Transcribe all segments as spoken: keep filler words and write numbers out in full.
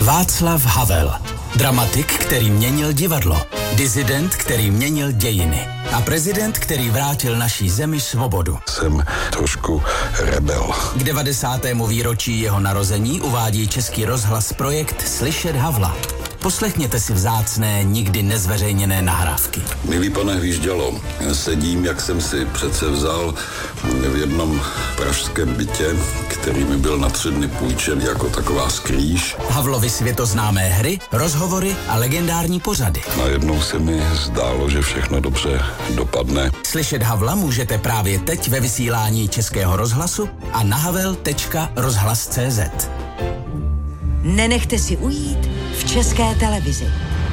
Václav Havel. Dramatik, který měnil divadlo. Disident, který měnil dějiny. A prezident, který vrátil naší zemi svobodu. Jsem trošku rebel. K devadesátému výročí jeho narození uvádí Český rozhlas projekt Slyšet Havla. Poslechněte si vzácné, nikdy nezveřejněné nahrávky. Milý pane Hvíždělo, sedím, jak jsem si přece vzal v jednom pražském bytě, který mi byl na tři dny půjčen jako taková skrýž. Havlovy světoznámé hry, rozhovory a legendární pořady. Najednou se mi zdálo, že všechno dobře dopadne. Slyšet Havla můžete právě teď ve vysílání Českého rozhlasu a na havel tečka rozhlas tečka cé zet. Nenechte si ujít v České televizi.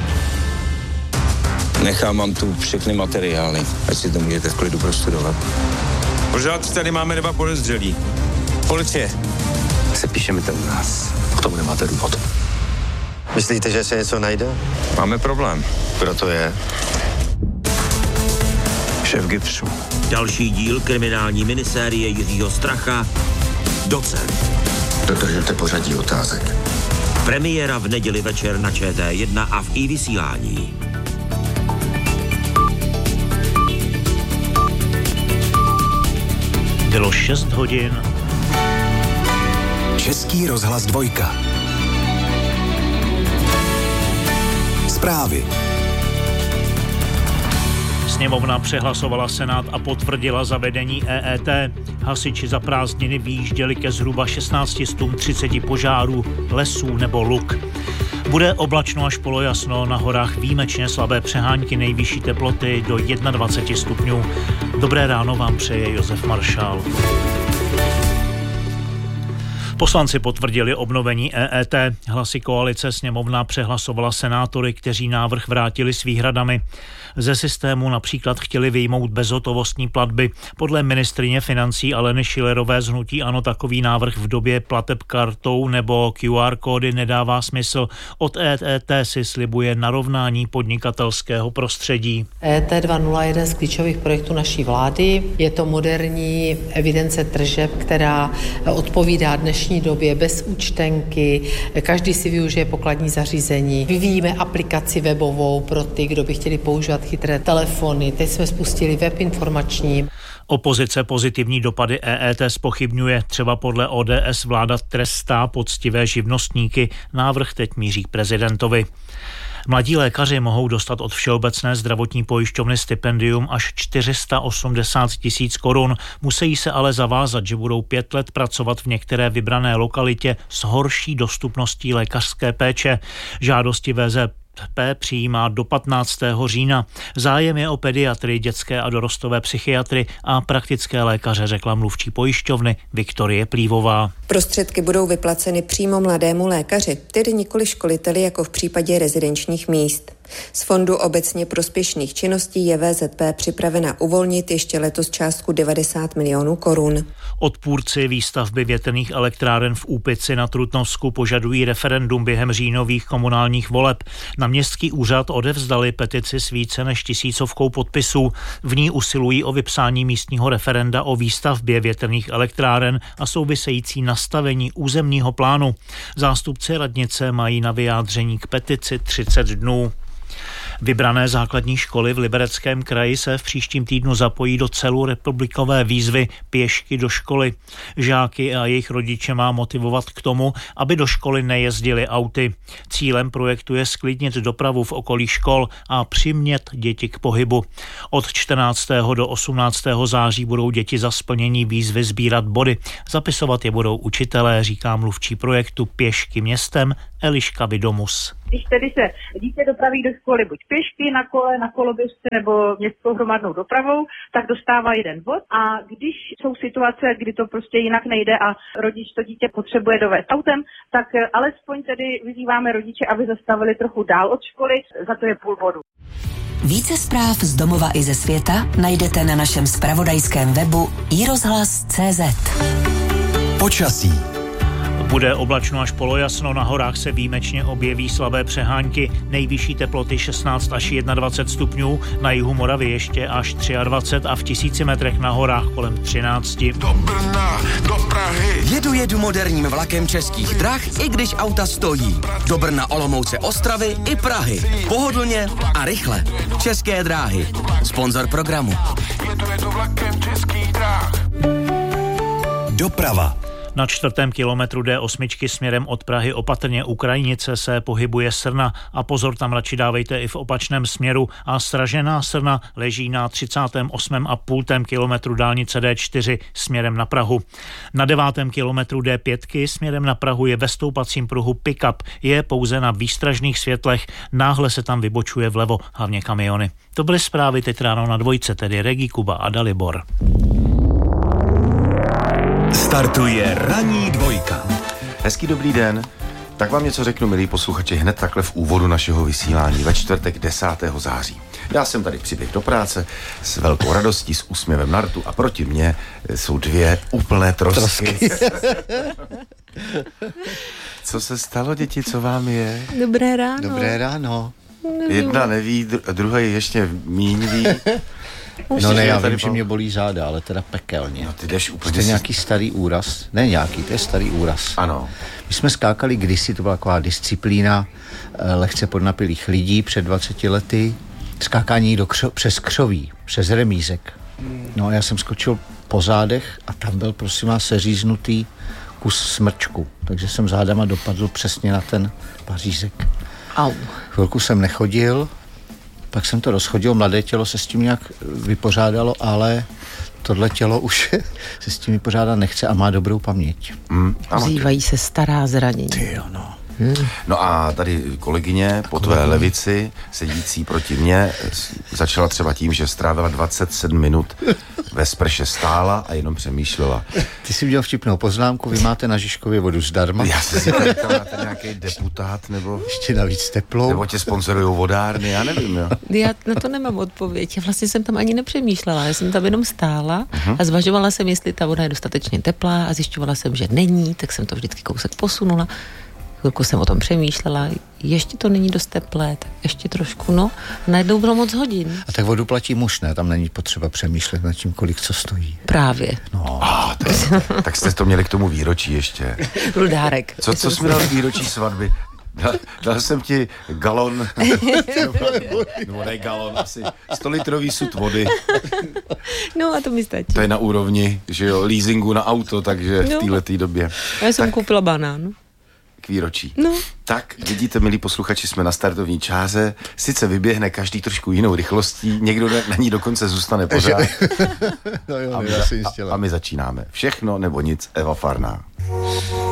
Nechám vám tu všechny materiály, ať si to můžete v klidu prostudovat. Pořád tady máme dva podezřelí. Policie. Se píšeme to u nás. K tomu nemáte důvod. Myslíte, že se něco najde? Máme problém. Kdo to je? Šéf Gipsu. Další díl kriminální minisérie Jiřího Stracha Docent. Dodržujte pořadí otázek. Premiéra v neděli večer na Č T jedna a v i vysílání. Bylo šest hodin. Český rozhlas dvojka. Zprávy. Sněmovna přehlasovala Senát a potvrdila zavedení E E T. Hasiči za prázdniny vyjížděli ke zhruba šestnáct set třicet požárů, lesů nebo luk. Bude oblačno až polojasno, na horách výjimečně slabé přehánky, nejvyšší teploty do dvacet jedna stupňů. Dobré ráno vám přeje Josef Maršál. Poslanci potvrdili obnovení E E T. Hlasy koalice sněmovna přehlasovala senátory, kteří návrh vrátili s výhradami. Ze systému například chtěli vyjmout bezhotovostní platby. Podle ministryně financí Aleny Schillerové z hnutí ANO takový návrh v době plateb kartou nebo Q R kódy nedává smysl. Od E E T si slibuje narovnání podnikatelského prostředí. E E T dva nula jedna je z klíčových projektů naší vlády. Je to moderní evidence tržeb, která odpovídá dnešní době bez účtenky. Každý si využije pokladní zařízení. Vyvíjíme aplikaci webovou pro ty, kdo by chtěli používat chytré telefony. Teď jsme spustili web informační. Opozice pozitivní dopady E E T zpochybňuje. Třeba podle O D S vláda trestá poctivé živnostníky. Návrh teď míří k prezidentovi. Mladí lékaři mohou dostat od Všeobecné zdravotní pojišťovny stipendium až čtyři sta osmdesát tisíc korun. Musí se ale zavázat, že budou pět let pracovat v některé vybrané lokalitě s horší dostupností lékařské péče. Žádosti V Z P přijímá do patnáctého října. Zájem je o pediatry, dětské a dorostové psychiatry a praktické lékaře, řekla mluvčí pojišťovny Viktorie Plívová. Prostředky budou vyplaceny přímo mladému lékaři, tedy nikoli školiteli jako v případě rezidenčních míst. Z fondu obecně prospěšných činností je V Z P připravena uvolnit ještě letos částku devadesát milionů korun. Odpůrci výstavby větrných elektráren v Úpici na Trutnovsku požadují referendum během říjnových komunálních voleb. Na městský úřad odevzdali petici s více než tisícovkou podpisů. V ní usilují o vypsání místního referenda o výstavbě větrných elektráren a související nastavení územního plánu. Zástupci radnice mají na vyjádření k petici třicet dnů. Vybrané základní školy v Libereckém kraji se v příštím týdnu zapojí do celorepublikové výzvy Pěšky do školy. Žáky a jejich rodiče má motivovat k tomu, aby do školy nejezdili auty. Cílem projektu je sklidnit dopravu v okolí škol a přimět děti k pohybu. Od čtrnáctého do osmnáctého září budou děti za splnění výzvy sbírat body. Zapisovat je budou učitelé, říká mluvčí projektu Pěšky městem Eliška Vidomus. Když tedy se dítě dopraví do školy buď pěšky, na kole, na koloběžce nebo městskou hromadnou dopravou, tak dostává jeden bod. A když jsou situace, kdy to prostě jinak nejde a rodič to dítě potřebuje dovést autem, tak alespoň tedy vyzýváme rodiče, aby zastavili trochu dál od školy, za to je půl bodu. Více zpráv z domova i ze světa najdete na našem zpravodajském webu i rozhlas tečka cé zet. Počasí. Bude oblačno až polojasno, na horách se výjimečně objeví slabé přehánky, nejvyšší teploty šestnáct až dvacet jedna stupňů, na jihu Moravy ještě až dvacet tři a v tisíci metrech na horách kolem třináct. Do Brna, do Prahy. Jedu jedu moderním vlakem Českých drah, i když auta stojí. Do Brna, Olomouce, Ostravy i Prahy. Pohodlně a rychle. České dráhy. Sponzor programu. Jedu jedu vlakem Českých drah. Doprava. Na čtvrtém kilometru D osm směrem od Prahy opatrně u Krajnice se pohybuje srna a pozor, tam radši dávejte i v opačném směru a sražená srna leží na třicátém osmém a půl kilometru dálnice D čtyři směrem na Prahu. Na devátém kilometru D pět směrem na Prahu je ve stoupacím pruhu pick-up, je pouze na výstražných světlech, náhle se tam vybočuje vlevo, hlavně kamiony. To byly zprávy teď ráno na dvojce, tedy Regi, Kuba a Dalibor. Startuje ranní dvojka. Hezký dobrý den. Tak vám něco řeknu, milí posluchači, hned takhle v úvodu našeho vysílání ve čtvrtek desátého září. Já jsem tady přiběh do práce s velkou radostí, s úsměvem na rtu a proti mně jsou dvě úplné trosky. Co se stalo, děti, co vám je? Dobré ráno. Dobré ráno. Jedna neví, druhý ještě míň ví. No ne, já vím, že mě bolí záda, ale teda pekelně. No ty jdeš úplně... To je nějaký starý úraz. Ne nějaký, to je starý úraz. Ano. My jsme skákali kdysi, to byla taková disciplína eh, lehce podnapilých lidí před dvaceti lety. Skákání do křo, přes křoví, přes remízek. No a já jsem skočil po zádech a tam byl, prosím vás, seříznutý kus smrčku. Takže jsem zádama dopadl přesně na ten pařízek. Au. Chvilku jsem nechodil, pak jsem to rozchodil, mladé tělo se s tím nějak vypořádalo, ale tohle tělo už se s tím vypořádat nechce a má dobrou paměť. Mm, Vzývají se stará zranění. Ty no. Hmm. No a tady kolegyně po tvé levici, sedící proti mně, začala třeba tím, že strávila dvacet sedm minut ve sprše stála a jenom přemýšlela. Ty jsi udělal vtipnou poznámku, vy máte na Žižkově vodu zdarma. Já si říkám, že tam máte nějaký deputát, nebo... Ještě navíc teplou. Nebo tě sponzorujou vodárny, já nevím, jo. Já na to nemám odpověď. Já vlastně jsem tam ani nepřemýšlela. Já jsem tam jenom stála uh-huh. a zvažovala jsem, jestli ta voda je dostatečně teplá a zjišťovala jsem, že není, tak jsem to vždycky kousek posunula. Chvilku jsem o tom přemýšlela, ještě to není dost teplé, tak ještě trošku, no, najednou bylo moc hodin. A tak vodu platí muž, ne? Tam není potřeba přemýšlet nad tím, kolik co stojí. Právě. No. Ah, je, tak jste to měli k tomu výročí ještě. Rudárek. Co, co jsi mi dal k výročí svatby? Dal, dal jsem ti galon, nebo ne galon, asi stolitrový sud vody. No a to mi stačí. To je na úrovni, že jo, leasingu na auto, takže v no. této době. Já jsem tak, koupila banán. K výročí. No. Tak, vidíte, milí posluchači, jsme na startovní čáře, sice vyběhne každý trošku jinou rychlostí, někdo na ní dokonce zůstane pořád. no jo, a, my, a, a my začínáme. Všechno nebo nic, Eva Farná.